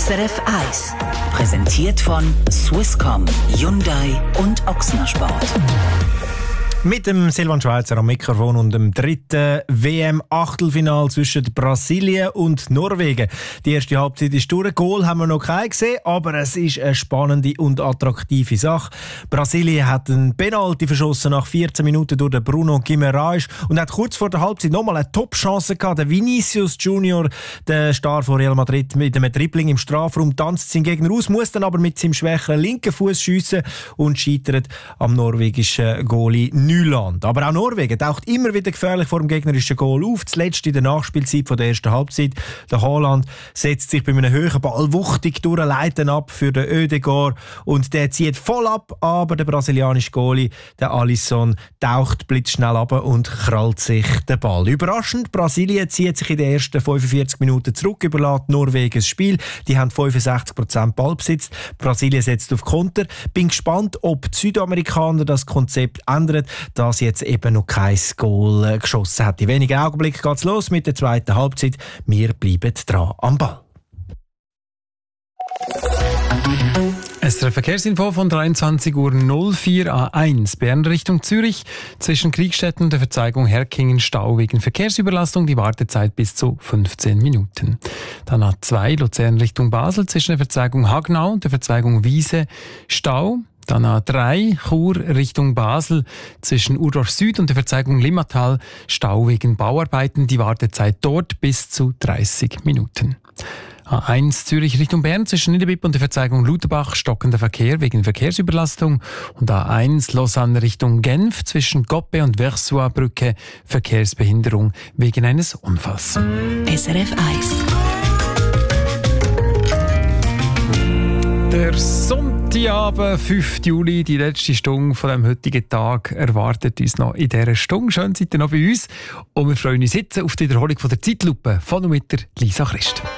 SRF 1. Präsentiert von Swisscom, Hyundai und Ochsner Sport. Mit dem Silvan Schweizer am Mikrofon und dem dritten WM-Achtelfinal zwischen Brasilien und Norwegen. Die erste Halbzeit ist durch. Goal haben wir noch keinen gesehen, aber es ist eine spannende und attraktive Sache. Brasilien hat einen Penalty verschossen nach 14 Minuten durch den Bruno Guimaraes und hat kurz vor der Halbzeit nochmal eine Top-Chance gehabt. Der Vinicius Junior, der Star von Real Madrid, mit einem Dribbling im Strafraum tanzt seinen Gegner aus, muss dann aber mit seinem schwächeren linken Fuß schiessen und scheitert am norwegischen Goalie Nyland. Aber auch Norwegen taucht immer wieder gefährlich vor dem gegnerischen Goal auf. Zuletzt in der Nachspielzeit von der ersten Halbzeit. Der Haaland setzt sich bei einem hohen Ball wuchtig durch einen Leiten ab für den Ødegaard und der zieht voll ab, aber der brasilianische Goalie, der Alisson, taucht blitzschnell ab und krallt sich den Ball. Überraschend, Brasilien zieht sich in den ersten 45 Minuten zurück, überlässt Norwegen das Spiel. Die haben 65% Ballbesitz. Brasilien setzt auf Konter. Bin gespannt, ob die Südamerikaner das Konzept ändern, dass jetzt eben noch kein Goal geschossen hat. In wenigen Augenblicken geht es los mit der zweiten Halbzeit. Wir bleiben dran am Ball. SRF Verkehrsinfo von 23.04 Uhr A1 Bern Richtung Zürich. Zwischen Kriegstetten und der Verzweigung Herkingen Stau wegen Verkehrsüberlastung. Die Wartezeit bis zu 15 Minuten. Dann A2 Luzern Richtung Basel zwischen der Verzweigung Hagnau und der Verzweigung Wiese Stau. Dann A3 Chur Richtung Basel zwischen Urdorf Süd und der Verzweigung Limmatal Stau wegen Bauarbeiten. Die Wartezeit dort bis zu 30 Minuten. A1 Zürich Richtung Bern zwischen Niederbipp und der Verzweigung Lutherbach stockender Verkehr wegen Verkehrsüberlastung und A1 Lausanne Richtung Genf zwischen Goppe und Versoix-Brücke Verkehrsbehinderung wegen eines Unfalls. SRF 1. Der Sonntagabend, 5. Juli, die letzte Stunde von dem heutigen Tag erwartet uns noch in dieser Stunde. Schön seid ihr noch bei uns und wir freuen uns jetzt auf die Wiederholung von der Zeitlupe von und mit der Lisa Christ.